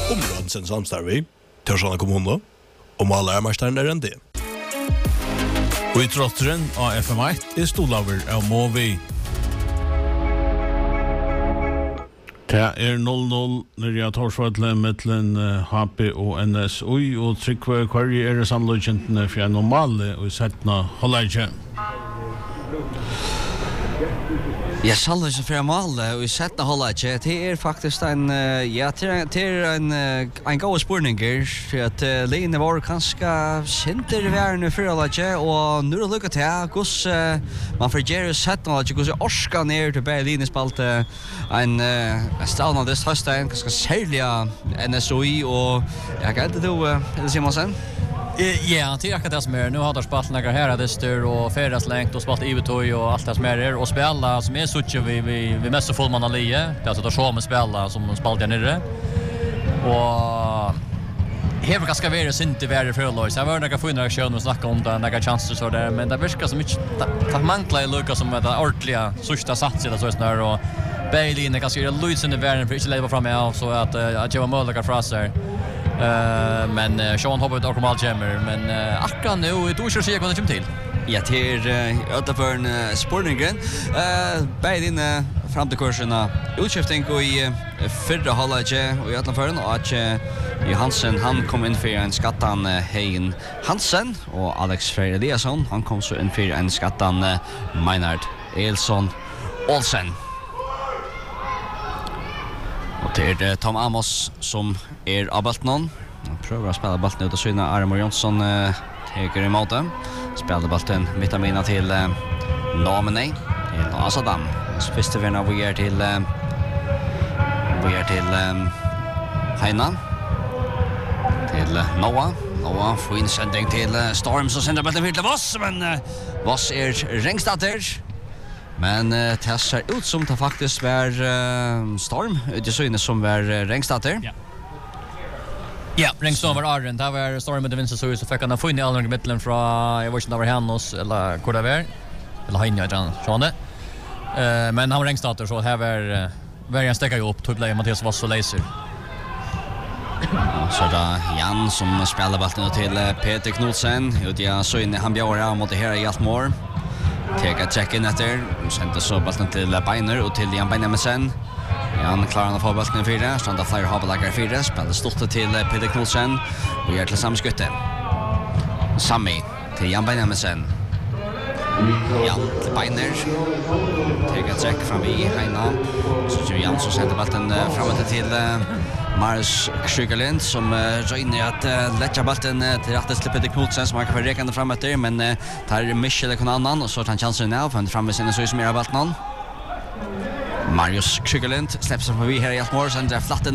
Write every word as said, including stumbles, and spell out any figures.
Områdens samstarvi, Torsjana kommune, og Malermesteren er en del. Og i trotteren av F M ett er stolaver av Movi. Det er null null nere av Torsvøtlen mellom H P og N S U, og Trygve Kvarje er samlokjentene for en normale og settene Holleitje. Ja, salve som fra mål og i sette Holleitje, det er faktisk en, ja, det er en, en god spurninger, for at uh, linje var kanskje kjenter værende for Holleitje, og nå er det lukket til hvordan uh, man får gjøre sette Holleitje, hvordan orska ned til bare linjespalte en uh, stående dist høsten, kanskje særlig N S O I, og jeg kan ikke du, uh, Simonsen? Ja, det är akkurat det som är. Nu har de spelat några här dyster och färdas längt och spelat I V T och allt det som är och spela som är så vi vi vi mest full man allie. Det är alltså att så med spela som spalt där nere. Och här var ganska väl synd det värre för Lois. Jag var några funna show och snacka om det några chanser så där men det verkar så mycket ta mankla i Lucas som det ordentliga sista satsen eller så snär och Bailey är ganska Luis in the värre för inte leva fram med så att att jag var möjliga fraser. Uh, men uh, Sean hoppet och Kamal Jammer men uh, akkurat nu är det så jag kommer till. Ja, till uh, utanför en uh, sportningen. Eh uh, bägge inne fram till kursen utskiftning och i uh, förra halvlek och i utanför och att uh, Johansen han kom in för en skattan uh, Heigen Hansen och Alex Freyr Eliasson han kom så in för en skattan uh, Meinhard Elsson Olsen. Och det är Tom Amos som är av bollen. Han prövar att spela bollen ut och syna Armor Jonsson eh, teker i måte. Spelar bollen vitamina till eh, Namene till Asadam. Första vänner vi är till eh, vi är till eh, Heina. Till eh, Noah. Noah får insändning till eh, Storm som sänder bollen till Voss men eh, Voss är Ringstatter. Men uh, det ser ut som det faktiskt var uh, Storm det så inne som var uh, Ringstatter. Ja. Ja, Ringstatter var Arren. Det var Storm med vinst så så fick han få in i alla mitten från jag vet inte var Hennos eller hur det var. Eller Heina jag tror det. Eh men han var Ringstatter så här var uh, var en stäcka upp tog läge Mattias var så laser. Så där Jan som spelar bollen till uh, Peter Knudsen. Och jag så inne han björa mot det här i Altmore. Teka check-in efter, sände så bollen till Beiner och till Jan Benjaminsen. Jan klarar att få bollen i fyra, standa flera havelagar i fyra, spelar stort till Peter Knudsen och gör till samskytte. Sammy till Jan Benjaminsen. Jan till Beiner. Teka check fram i Heina. Så gör Jan så sänder bollen framåt till Marius Sjögalind som uh, röjner att uh, lägga bollen uh, till rätt till Peter Knudsen som han kan få räkande framåt där men uh, tar Michel eller någon annan och så tar han chansen nu för han framme sin så som är bollen. Marius Sjögalind släpper sig förbi här i Altmore sen där flatten